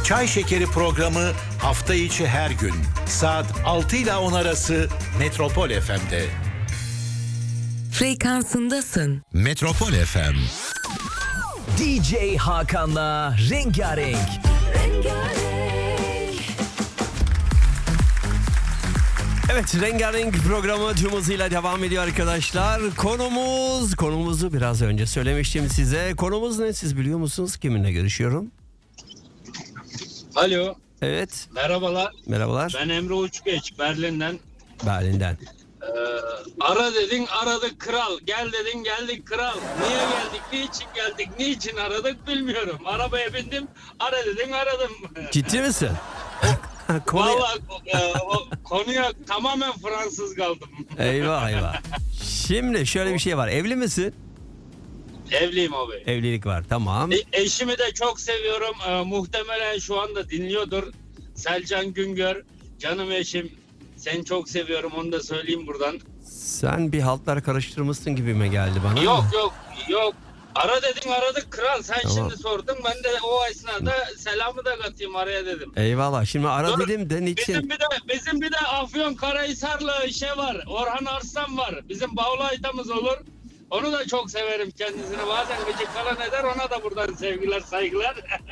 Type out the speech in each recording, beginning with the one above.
Çay Şekeri programı hafta içi her gün saat 6 ile 10 arası Metropol FM'de. Frekansındasın. Metropol FM. DJ Hakan'la Rengarenk. Evet, Rengarenk programı tüm hızıyla devam ediyor arkadaşlar. Konumuzu biraz önce söylemiştim size. Konumuz ne, siz biliyor musunuz? Kiminle görüşüyorum? Alo. Evet. Merhabalar. Merhabalar. Ben Emre Uçgeç, Berlin'den. Berlin'den. Ara dedin aradık kral. Gel dedin geldik kral. Niye geldik? Niçin geldik? Niçin aradık bilmiyorum. Arabaya bindim. Ara dedin aradım. Ciddi misin? Vallahi konuya tamamen Fransız kaldım. Eyvah. Şimdi şöyle bir şey var. Evli misin? Evliyim abi. Evlilik var, tamam. Eşimi de çok seviyorum. Muhtemelen şu anda dinliyordur. Selcan Güngör. Canım eşim. Seni çok seviyorum, onu da söyleyeyim buradan. Sen bir haltlar karıştırmışsın gibime geldi bana. Yok. Ara dedin aradık kral. Sen tamam. Şimdi sordun. Ben de o esnada selamı da katayım araya dedim. Eyvallah. Şimdi ara dedim de niçin? Bizim bir de Afyonkarahisarlı var. Orhan Arslan var. Bizim Bağlı Aytamız olur. Onu da çok severim kendisini. Bazen gıcık falan eder. Ona da buradan sevgiler, saygılar.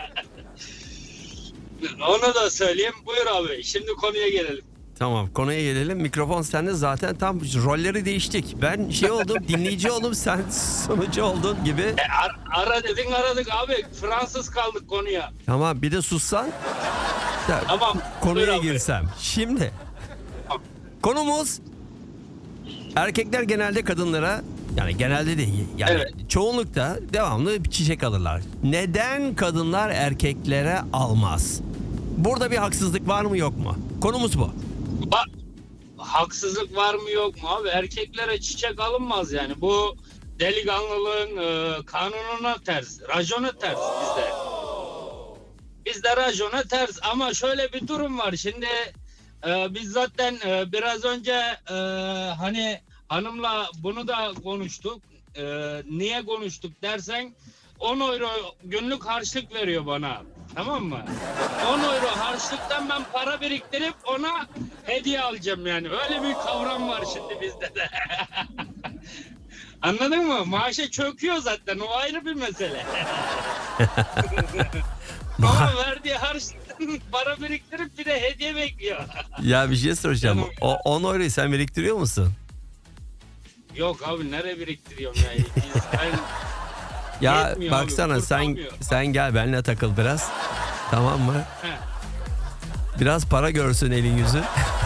Onu da söyleyeyim. Buyur abi. Şimdi konuya gelelim. Tamam, konuya gelelim. Mikrofon sende, zaten tam rolleri değiştik. Ben oldum, dinleyici oldum, sen sunucu oldun gibi. Ara dedin aradık abi. Fransız kaldık konuya. Tamam, bir de sussan. Tamam. Konuya girsem. Şimdi konumuz, erkekler genelde kadınlara, yani genelde değil, yani evet, çoğunlukta devamlı çiçek alırlar. Neden kadınlar erkeklere almaz? Burada bir haksızlık var mı yok mu? Konumuz bu. Haksızlık var mı yok mu abi? Erkeklere çiçek alınmaz yani. Bu delikanlılığın kanununa ters. Racona ters bizde. Bizde racona ters ama şöyle bir durum var. Şimdi biz zaten biraz önce hani hanımla bunu da konuştuk. Niye konuştuk dersen 10 euro günlük harçlık veriyor bana. Tamam mı? 10 euro harçlıktan ben para biriktirip ona hediye alacağım yani. Öyle bir kavram var şimdi bizde de. Anladın mı? Maaşa çöküyor zaten. O ayrı bir mesele. Ama verdiği harçlıktan para biriktirip bir de hediye bekliyor. Ya bir şey soracağım. O 10 euroyu sen biriktiriyor musun? Yok abi, nereye biriktiriyorum yani? Ya yetmiyor baksana abi, sen gel benimle takıl biraz. Tamam mı? He. Biraz para görsün elin yüzün.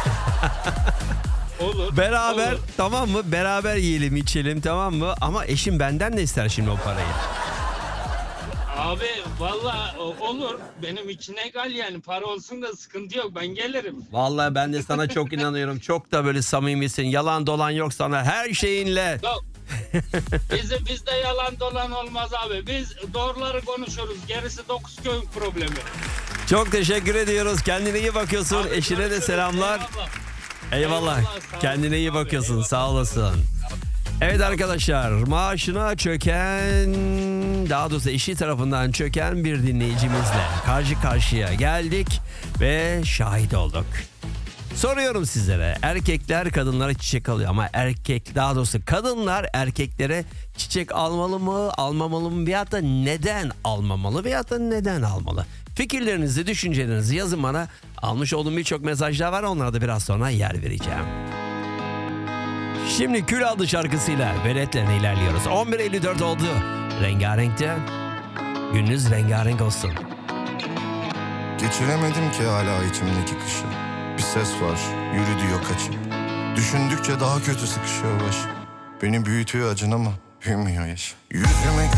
Olur. Beraber, olur. tamam mı? Beraber yiyelim içelim, tamam mı? Ama eşim benden de ister şimdi o parayı. Abi valla olur. Benim için egal yani. Para olsun da sıkıntı yok. Ben gelirim. Vallahi ben de sana çok inanıyorum. Çok da böyle samimisin. Yalan dolan yok sana her şeyinle. Yok. Bizde yalan dolan olmaz abi. Biz doğruları konuşuruz. Gerisi 9 köyün problemi. Çok teşekkür ediyoruz. Kendine iyi bakıyorsun. Abi, eşine de selamlar. Eyvallah. Eyvallah. Kendine iyi bakıyorsun. Eyvallah. Sağ olasın. Evet arkadaşlar, maaşına çöken, daha doğrusu eşi tarafından çöken bir dinleyicimizle karşı karşıya geldik ve şahit olduk. Soruyorum sizlere, erkekler kadınlara çiçek alıyor ama daha doğrusu kadınlar erkeklere çiçek almalı mı, almamalı mı, veyahut da neden almamalı veyahut da neden almalı? Fikirlerinizi, düşüncelerinizi yazın bana. Almış olduğum birçok mesajlar var, onlara da biraz sonra yer vereceğim. Şimdi Kül adlı şarkısıyla veletlerine ilerliyoruz. 11.54 oldu. Rengarenk'te. Gününüz rengarenk olsun. Geçiremedim ki hala içimdeki kışı. Bir ses var, yürü diyor kaçıp. Düşündükçe daha kötü sıkışıyor baş. Beni büyütüyor acın ama büyümüyor yaş. Yüzüme